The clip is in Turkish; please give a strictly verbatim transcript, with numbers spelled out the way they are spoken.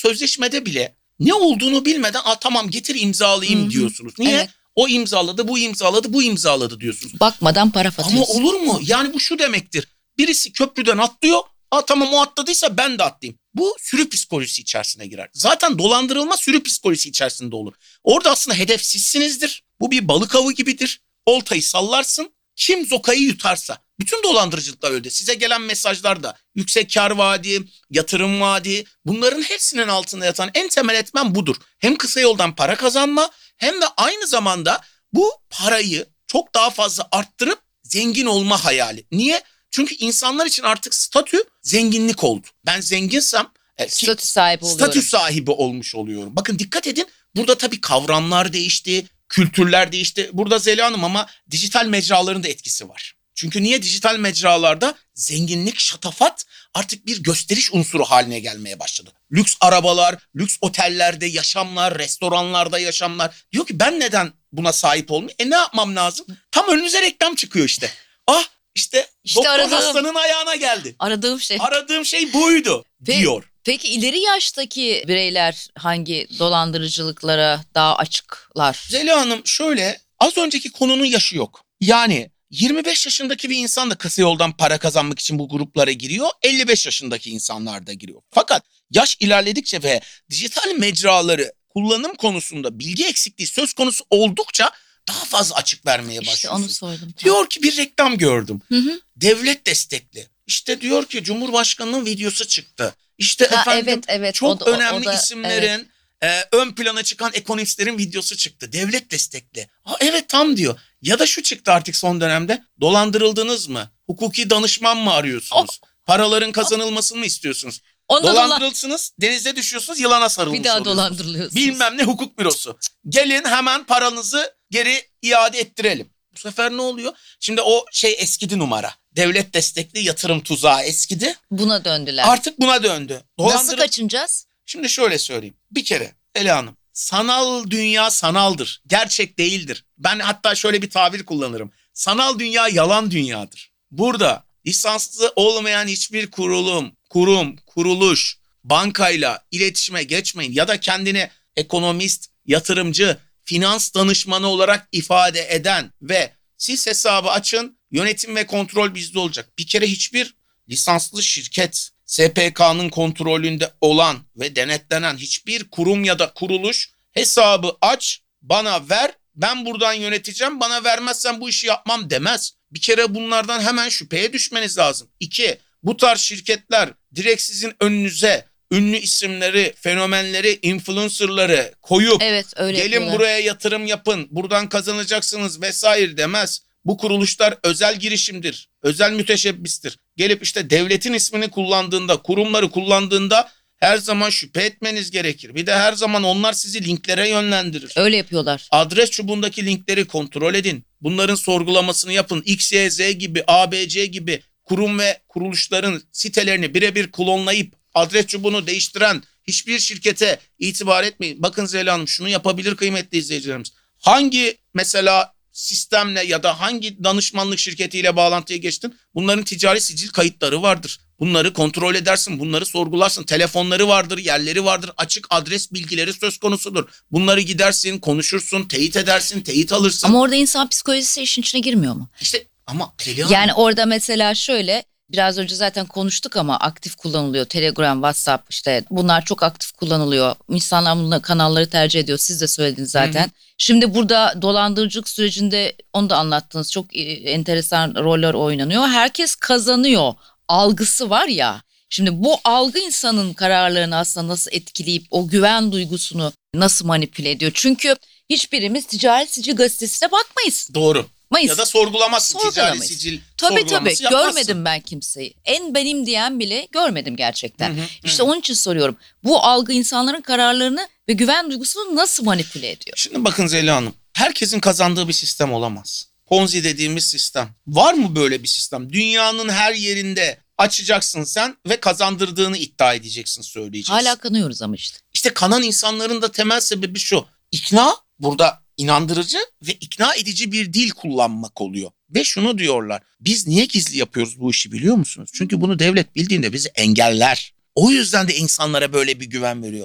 sözleşmede bile ne olduğunu bilmeden "Aa, tamam getir imzalayayım" Hı-hı. diyorsunuz. Niye? Evet. O imzaladı, bu imzaladı, bu imzaladı diyorsunuz. Bakmadan para Ama atıyorsun. olur mu? Yani bu şu demektir. Birisi köprüden atlıyor. "Aa, tamam o atladıysa ben de atlayayım." Bu sürü psikolojisi içerisine girer. Zaten dolandırılma sürü psikolojisi içerisinde olur. Orada aslında hedef sizsinizdir. Bu bir balık avı gibidir. Oltayı sallarsın. Kim zokayı yutarsa. Bütün dolandırıcılıklar öyle. Size gelen mesajlarda yüksek kar vaadi, yatırım vaadi, bunların hepsinin altında yatan en temel etmen budur. Hem kısa yoldan para kazanma hem de aynı zamanda bu parayı çok daha fazla arttırıp zengin olma hayali. Niye? Çünkü insanlar için artık statü zenginlik oldu. Ben zenginsem e, Statü sahibi oluyorum. statü sahibi olmuş oluyorum. Bakın dikkat edin, burada tabii kavramlar değişti, kültürler değişti. Burada Zeliha Hanım ama dijital mecraların da etkisi var. Çünkü niye? Dijital mecralarda zenginlik, şatafat artık bir gösteriş unsuru haline gelmeye başladı. Lüks arabalar, lüks otellerde yaşamlar, restoranlarda yaşamlar. Diyor ki ben neden buna sahip olmayayım? E ne yapmam lazım? Tam önünüze reklam çıkıyor işte. Ah işte, İşte Doktor aradığım- Hasan'ın ayağına geldi. Aradığım şey. Aradığım şey buydu Pe- diyor. Peki ileri yaştaki bireyler hangi dolandırıcılıklara daha açıklar? Zeliha Hanım şöyle, az önceki konunun yaşı yok. Yani yirmi beş yaşındaki bir insan da kısa yoldan para kazanmak için bu gruplara giriyor. elli beş yaşındaki insanlar da giriyor. Fakat yaş ilerledikçe ve dijital mecraları kullanım konusunda bilgi eksikliği söz konusu oldukça daha fazla açık vermeye İşte başlıyorsunuz. onu sordum. Diyor ki bir reklam gördüm. Hı hı. Devlet destekli. İşte diyor ki Cumhurbaşkanı'nın videosu çıktı. İşte Ha, efendim evet, evet. çok O da- o- önemli o da- isimlerin e, ön plana çıkan ekonomistlerin videosu çıktı. Devlet destekli. Ha, evet tam diyor. Ya da şu çıktı artık son dönemde. Dolandırıldınız mı? Hukuki danışman mı arıyorsunuz? Paraların kazanılmasını mı istiyorsunuz? Onu da dolan- Dolandırılsınız, denize düşüyorsunuz, yılana sarılmış bir daha oluyorsunuz. dolandırılıyorsunuz. Bilmem ne hukuk bürosu. Gelin hemen paranızı geri iade ettirelim. Bu sefer ne oluyor? Şimdi o şey eskidi numara. Devlet destekli yatırım tuzağı eskidi. Buna döndüler. Artık buna döndü. Nasıl Dolandırı- kaçınacağız? Şimdi şöyle söyleyeyim. Bir kere Ela Hanım, sanal dünya sanaldır. Gerçek değildir. Ben hatta şöyle bir tabir kullanırım. Sanal dünya yalan dünyadır. Burada lisanslı olmayan hiçbir kurulum, kurum, kuruluş, bankayla iletişime geçmeyin ya da kendini ekonomist, yatırımcı, finans danışmanı olarak ifade eden ve siz hesabı açın, yönetim ve kontrol bizde olacak. Bir kere hiçbir lisanslı şirket, S P K'nın kontrolünde olan ve denetlenen hiçbir kurum ya da kuruluş hesabı aç, bana ver, ben buradan yöneteceğim, bana vermezsen bu işi yapmam demez. Bir kere bunlardan hemen şüpheye düşmeniz lazım. İki, bu tarz şirketler direkt sizin önünüze ünlü isimleri, fenomenleri, influencerları koyup Evet, öyle gelin yapıyorlar. buraya yatırım yapın, buradan kazanacaksınız vesaire demez. Bu kuruluşlar özel girişimdir, özel müteşebbistir. Gelip işte devletin ismini kullandığında, kurumları kullandığında her zaman şüphe etmeniz gerekir. Bir de her zaman onlar sizi linklere yönlendirir. Öyle yapıyorlar. Adres çubuğundaki linkleri kontrol edin. Bunların sorgulamasını yapın. X, Y, Z gibi, A, B, C gibi kurum ve kuruluşların sitelerini birebir klonlayıp adres çubuğunu değiştiren hiçbir şirkete itibar etmeyin. Bakın Zeliha Hanım şunu yapabilir kıymetli izleyicilerimiz. Hangi mesela sistemle ya da hangi danışmanlık şirketiyle bağlantıya geçtin? Bunların ticari sicil kayıtları vardır. Bunları kontrol edersin, bunları sorgularsın. Telefonları vardır, yerleri vardır, açık adres bilgileri söz konusudur. Bunları gidersin, konuşursun, teyit edersin, teyit alırsın. Ama orada insan psikolojisi işin içine girmiyor mu? İşte ama Zeliha Hanım, Yani orada mesela şöyle, biraz önce zaten konuştuk ama aktif kullanılıyor. Telegram, WhatsApp, işte bunlar çok aktif kullanılıyor. İnsanlar bunları, kanalları tercih ediyor. Siz de söylediniz zaten. Hı hı. Şimdi burada dolandırıcılık sürecinde onu da anlattınız. Çok enteresan roller oynanıyor. Herkes kazanıyor algısı var ya. Şimdi bu algı insanın kararlarını aslında nasıl etkileyip o güven duygusunu nasıl manipüle ediyor? Çünkü hiçbirimiz Ticaret Sicil Gazetesi'ne bakmayız. doğru. Mayıs. Ya da sorgulamazsın ticari Sorgulamayız. sicil Tabii tabii sorgulaması yapmazsın. görmedim ben kimseyi. En benim diyen bile görmedim gerçekten. Hı hı, işte hı. onun için soruyorum. Bu algı insanların kararlarını ve güven duygusunu nasıl manipüle ediyor? Şimdi bakın Zeliha Hanım, herkesin kazandığı bir sistem olamaz. Ponzi dediğimiz sistem. Var mı böyle bir sistem? Dünyanın her yerinde açacaksın sen ve kazandırdığını iddia edeceksin, söyleyeceksin. Hala kanıyoruz ama işte. İşte kanan insanların da temel sebebi şu. İkna, burada inandırıcı ve ikna edici bir dil kullanmak oluyor. Ve şunu diyorlar. Biz niye gizli yapıyoruz bu işi biliyor musunuz? Çünkü bunu devlet bildiğinde bizi engeller. O yüzden de insanlara böyle bir güven veriyor.